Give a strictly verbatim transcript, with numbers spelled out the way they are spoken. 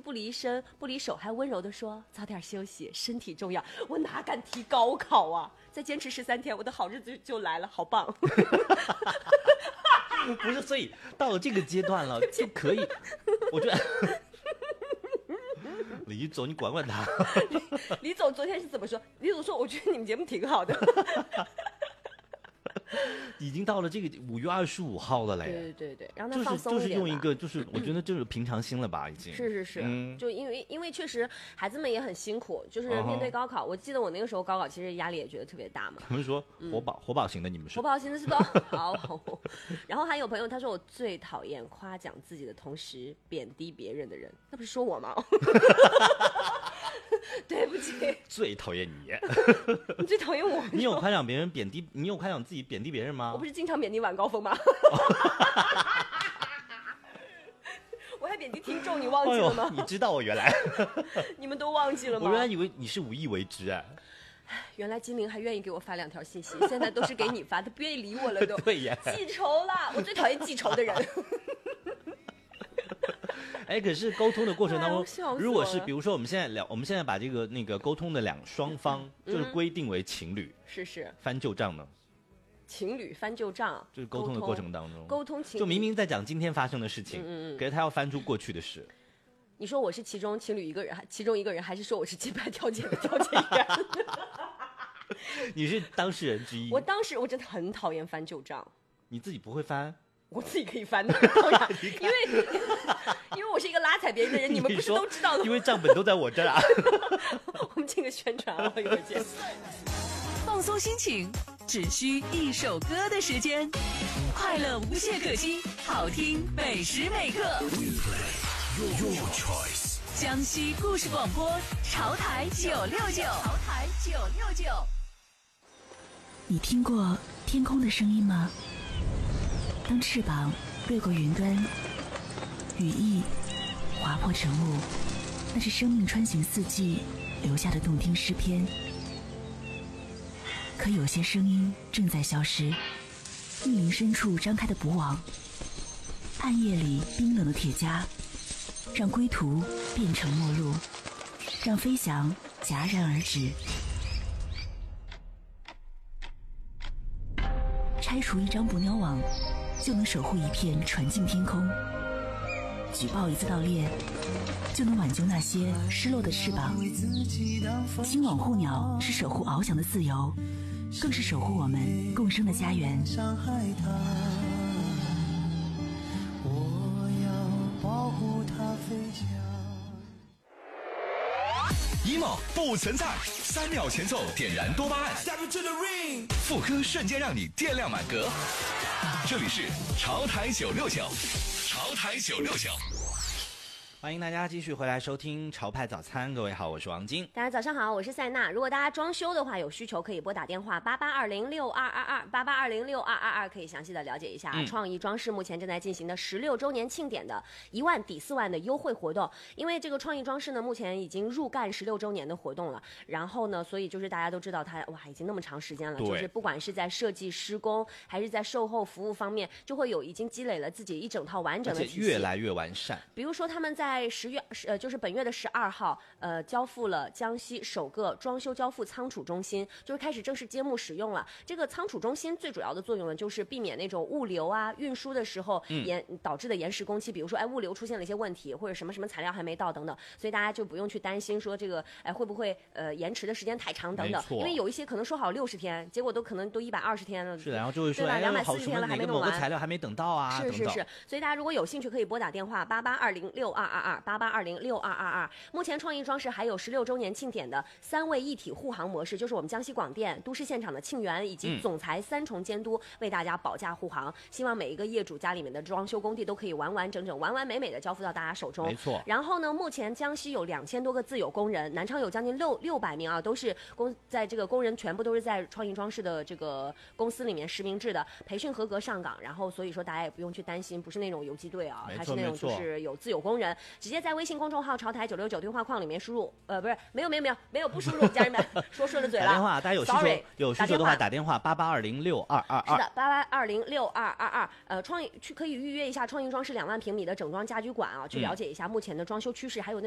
不离身不离手，还温柔地说早点休息，身体重要。我哪敢提高考啊？再坚持十三天，我的好日子就来了，好棒！ 不是，所以到了这个阶段了就可以，我觉得李总你管管他。 李, 李总昨天是怎么说？李总说我觉得你们节目挺好的。 已经到了这个五月二十五号了嘞， 对对对对，让他放松就是就是一点吧。 用一个就是我觉得就是平常心了吧，已经是是是， 嗯， 就因为因为确实孩子们也很辛苦，就是面对高考。我记得我那个时候高考其实压力也觉得特别大嘛。 他们说活宝活宝型的，你们是活宝型的是吧？好。然后还有朋友他说我最讨厌夸奖自己的同时贬低别人的人，那不是说我吗？对不起， 最讨厌你。 你最讨厌我。 你有夸奖别人贬低，你有夸奖自己贬低别人吗？ 我不是经常贬低晚高峰吗？我还贬低听众，你忘记了吗？ 哎、你知道我原来你们都忘记了吗？ 我原来以为你是无意为之哎。 原来精灵还愿意给我发两条信息，现在都是给你发，他不愿意理我了都。 对呀， 记仇啦！我最讨厌记仇的人。 哎，可是沟通的过程当中， 哎、 如果是比如说我们现在聊，我们现在把这个那个沟通的两双方就是规定为情侣， 嗯、是是翻旧账呢？ 情侣翻旧账， 就是沟通的过程当中， 沟通情侣就明明在讲今天发生的事情， 嗯嗯嗯， 可是他要翻出过去的事。 你说我是其中情侣一个人，其中一个人，还是说我是金牌调解的调解员？ 你是当事人之一。 我当时我真的很讨厌翻旧账。 你自己不会翻？ 我自己可以翻的，当然，因为因为我是一个拉踩别人的人，你们不是都知道的吗？ 因为账本都在我这儿啊。 我们进个宣传啊，一会儿见。 放松心情，只需一首歌的时间，快乐无懈可击，好听每时每刻。Your choice。江西故事广播，潮台九六九，潮台九六九。 你听过天空的声音吗？当翅膀掠过云端，羽翼划破晨雾，那是生命穿行四季留下的动听诗篇。可有些声音正在消失，密林深处张开的捕网，暗夜里冰冷的铁枷，让归途变成陌路，让飞翔戛然而止。拆除一张捕鸟网，就能守护一片纯净天空；举报一次盗猎，就能挽救那些失落的翅膀。亲网护鸟是守护翱翔的自由，更是守护我们共生的家园。 我要保护它飞翔。 emo 不存在，三秒前奏点燃多巴胺，副歌瞬间让你电量满格。这里是潮台九六九，潮台九六九。 欢迎大家继续回来收听潮派早餐，各位好，我是王晶。 大家早上好，我是塞娜。如果大家装修的话有需求，可以拨打电话八八二零六二二二八八二零六二二二，可以详细的了解一下、嗯、创意装饰目前正在进行的十六周年庆典的一万抵四万的优惠活动。因为这个创意装饰呢，目前已经入干十六周年的活动了，然后呢，所以就是大家都知道它哇已经那么长时间了，就是不管是在设计施工还是在售后服务方面，就会有已经积累了自己一整套完整的体系， 而且越来越完善。 比如说他们在十月呃，就是本月的十二号，呃，交付了江西首个装修交付仓储中心，就是开始正式揭幕使用了。这个仓储中心最主要的作用呢，就是避免那种物流啊、运输的时候延、嗯、导致的延时工期，比如说哎物流出现了一些问题，或者什么什么材料还没到等等，所以大家就不用去担心说这个哎会不会呃延迟的时间太长等等，因为有一些可能说好六十天，结果都可能都一百二十天了， 是的，然后就会说对吧？两百四十天了还没弄完， 某个材料还没等到啊， 是是是，所以大家如果有兴趣可以拨打电话八八二零六二二二八八二零六二二二。目前创意装饰还有十六周年庆典的三位一体护航模式，就是我们江西广电、都市现场的庆元以及总裁三重监督为大家保驾护航。希望每一个业主家里面的装修工地都可以完完整整、完完美美的交付到大家手中。 没错。 然后呢，目前江西有两千多个自有工人，南昌有将近六六百名啊，都是工在这个工人全部都是在创意装饰的这个公司里面实名制的，培训合格上岗。然后所以说大家也不用去担心，不是那种游击队啊，它是那种就是有自有工人，直接在微信公众号潮台九六九对话框里面输入，呃，不是，没有没有没有没有不输入，家人们说顺了嘴了。 打电话，大家有需求 Sorry, 有需求的话打电话八八二零六二二二。 是的，八八二零六二二二。呃，创意去可以预约一下创意装饰两万平米的整装家居馆啊，去了解一下目前的装修趋势，还有那。